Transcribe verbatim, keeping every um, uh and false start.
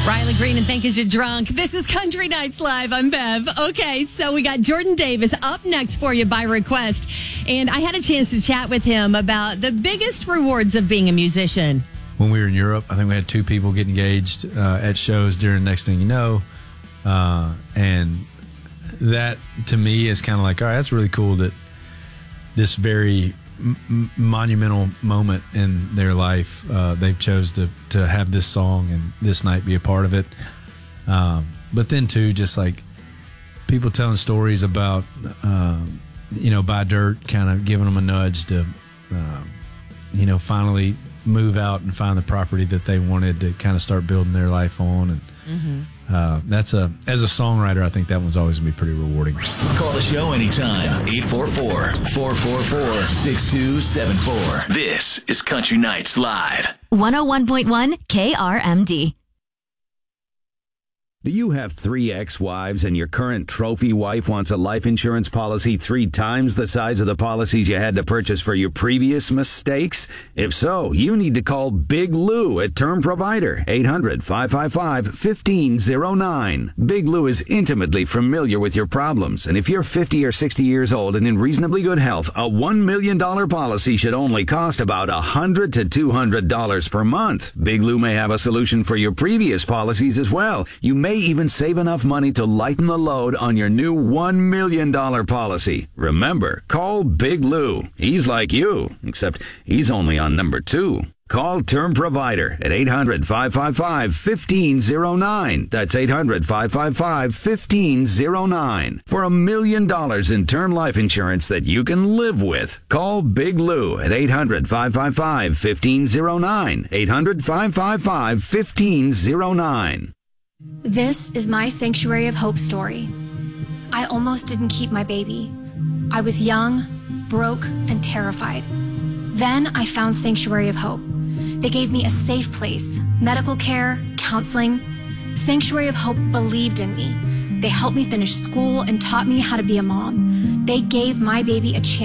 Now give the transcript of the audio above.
Riley Green and Think Is You Drunk. This is Country Nights Live. I'm Bev. Okay, so we got Jordan Davis up next for you by request. And I had a chance to chat with him about the biggest rewards of being a musician. When we were in Europe, I think we had two people get engaged uh, at shows during Next Thing You Know. Uh, and that, to me, is kind of like, all right, that's really cool that this very m- monumental moment in their life, uh, they've chose to, to have this song and this night be a part of it. Um, but then, too, just like people telling stories about, uh, you know, Buy Dirt, kind of giving them a nudge to, uh, you know, finally move out and find the property that they wanted to kind of start building their life on. And mm-hmm. uh, that's a, as a songwriter, I think that one's always going to be pretty rewarding. Call the show anytime. eight four four, four four four, six two seven four. This is Country Nights Live. one oh one point one K R M D. Do you have three ex-wives and your current trophy wife wants a life insurance policy three times the size of the policies you had to purchase for your previous mistakes? If so, you need to call Big Lou at Term Provider, eight hundred, five five five, one five zero nine. Big Lou is intimately familiar with your problems, and if you're fifty or sixty years old and in reasonably good health, a one million dollars policy should only cost about one hundred to two hundred dollars per month. Big Lou may have a solution for your previous policies as well. You may even save enough money to lighten the load on your new one million dollars policy. Remember, call Big Lou. He's like you, except he's only on number two. Call Term Provider at eight hundred, five five five, one five zero nine. That's eight hundred, five five five, one five zero nine. For a million dollars in term life insurance that you can live with. Call Big Lou at eight hundred, five five five, one five zero nine. eight hundred, five five five, one five zero nine. This is my Sanctuary of Hope story. I almost didn't keep my baby. I was young, broke, and terrified. Then I found Sanctuary of Hope. They gave me a safe place, medical care, counseling. Sanctuary of Hope believed in me. They helped me finish school and taught me how to be a mom. They gave my baby a chance